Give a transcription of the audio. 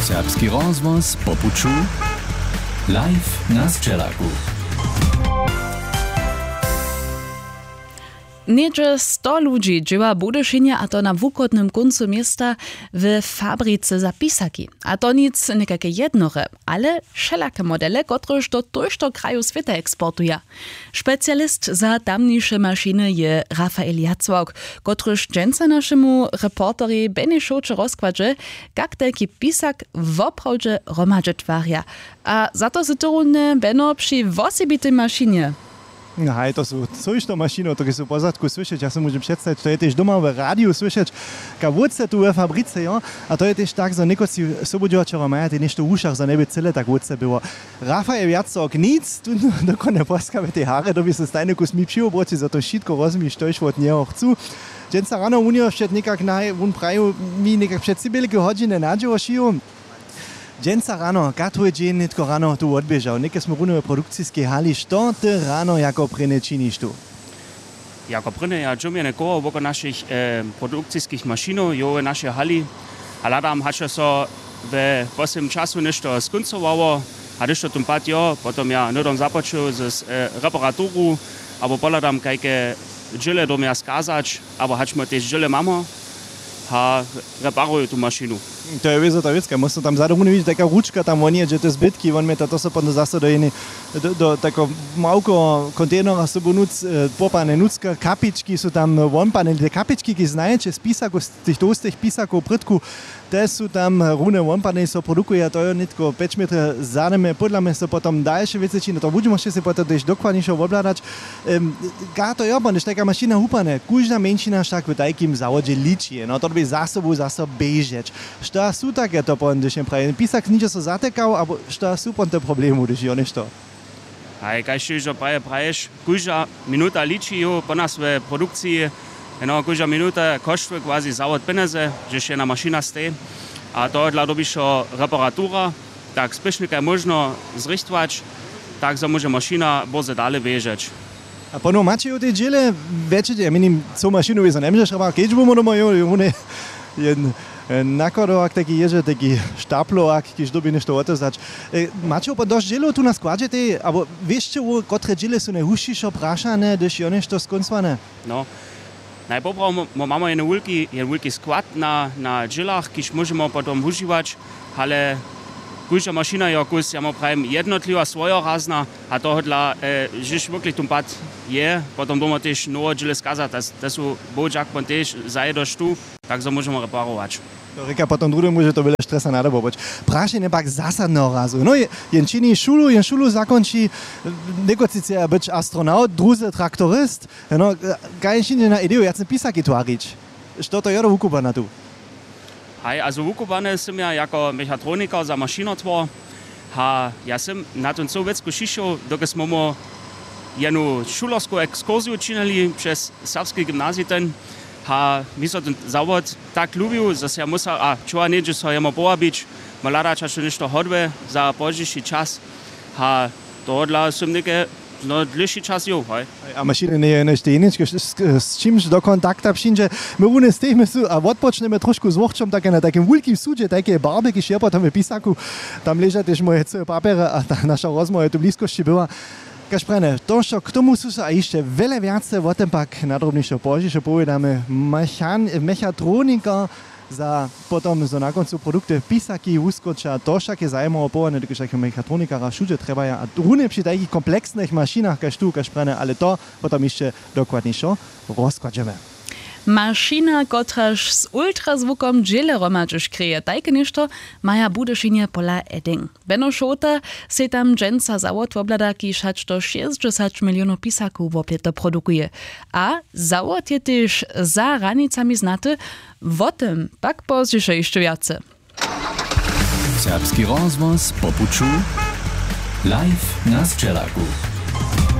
Serbski rozvoz po puču, live na Sčelaku. Niedzie 100 ludzi dzieła Budyšinie, a to na wukodnym końcu miasta w fabryce za pisaki. A to nic nekakie jednore, ale wszelakie modele, któreż do tojšto kraju świata eksportuje. Specjalist za tamniejsze maszyny je Rafael Jacłok, któreż dżęca naszemu reporteri Benny Šoče rozkładże, jak taki pisak w oprawdzie romadże twarja. A za to se to Benno przy wosebitej maszynie. Hej, to sú to mašino, ktoré sú v pozadku slyšet. Ja si môžem predstaviť, to je tiež doma v rádiu slyšet, ka vodce tu v fabrice, jo? A to je tiež tak, že neko si sobodiočera maja, ty nešto v ušach, za neby celé tak vodce bylo. Rafael Jacłok, nic, tu dokonne poskavé tie háre, doby sa stajne kus mi přiobroci, za to šitko rozmíš, to iš od neho chcú. Dženca ráno u neho všet nekak on praju mi nekak před sibelke hodine nadživo šiju. Dženca ráno, katuje dzień, nitko ráno tu odbiežal. Neke sme runové produkcijské hali, što ty ráno jako prine činiš tu? Jako prine, ja džumjene koho oko našich produkcijských mašinov, jo v naše hali. A ladam hače so v posledním času nešto skuncovalo, a když to tom pat jo, potom ja nedom započil z reparaturu, abo poladam kajke džile dom ja skazač, abo hačmo tež džile mamo, a reparuju tu mašinu. To je vezota vecka, musím tam zadu vidieť taká ručka tam vonie, že to je zbytky, on mi to sa potom zase do takého malko konténera sobu popane nucka, kapičky sú tam vonpane, tie kapičky, keď znajete z písaku, z tých tostých písakov prtku, te sú tam rune vonpane, so produkuje, to je netko 5 metrov zademe, podľa mňa sa potom ďalšie veci činy, to budeme ešte si potom tiež dokladnejšie ovládať. Ká to je oban, když taká mašina húpane, kúžna menšina však v takým závodže ličí, no to by zásobu zase bežeč. Šta sú také to pon, když im prajem. Písak niečo sa zatekal, alebo šta sú pon te problému, když jo nešto? Aj, kaj že praješ, kúža minúta ličí, jo, po nás v produkcii, no, kúža minúta koštuje kvázi závod peneze, že je na mašina stej. A to dla dobišo reparatúra, tak spešnika je možno zrichtovať, tak sa môže mašina boze dále bežeč. A pono máte o tej džile, večete, ja minim, co mašinu by sa nemžeš, ale keď budeme doma, jo, jeden nakladovák taký je, že taký štaplovák, keď doby nešto otázať. Máte opa dosť džilov tu na skladže, alebo vieš, ktoré džile sú najhúššie prašané, když je nešto skoncované? No, najpopravo máme jeden veľký sklad na džilách, keď môžeme potom užívať, ale kúža mašina je kus, ja mám prajem jednotlivá svojorazná a tohodla, že wirklich tom pad je, potom doma tiež nové džile skazať, to sú boďak, pon tiež zajedoš tu, tak sa môžeme reparovať. To reka potom druhé môže to veľa stresa nadoboboť. Prašenie pak zásadného razu. No jen činí šulu zakončí, neko sice byť astronaut, druze traktorist, no, kaj čini na ideu, ja chcem písaky tvariť. Što to je do vukubana tu? Hej, also vukubane som ja jako mechatroniker za mašinotwor. Ja som na tom celú vecku šišel, dokud sme mu jednu šulerskú exkurziu činili přes serbský gymnáziten. Mi sa ten závod tak ľúbil, že ja musel, čo nie, že sa jemo povabiť, mladá čo nešto hodve za požiší čas. Tohodla som neke dlhší čas jo, hej. A mašiny nie je nešte iničko, s čímž do kontakta přinže. My vune z tých a odpočneme trošku s vohčom také na takým veľkým súde, také barbe, keď je potom v písaku. Tam ležia tiež moje celé papiere a tá naša rozmoja tu blízkosti byla. Kašprene, to, čo k tomu sú sa ešte veľa viacej, o tom pak nadrobnejšie požišie povedáme, mechatronika za potom na koncu produkty písaky, úskoča, to však je zaujímavé povedané, keď mechatronikara všude trebajú a druhé pri takých komplexných mašinách, kašprene, ale to potom ešte dokładnejšie rozkładžeme. Mašina, kotraž s ultrazvukom džile romadžiš krije, tajke nešto maja Budyšinie pola Edding. Benno Šoče se tam dženca zawod woblada, kiž hač do 60 milionov pisaków wopleto produkuje. A zawod je tyž za ranicami znaty, o tym pak pozdějsze jeszcze viace. Serbski rozvoz po puču, live na Sčelaku.